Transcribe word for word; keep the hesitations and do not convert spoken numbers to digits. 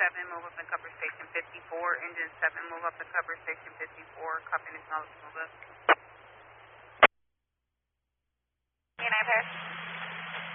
seven, move up and cover station fifty-four. Engine seven, move up and cover station fifty-four. Copy and acknowledge, move up.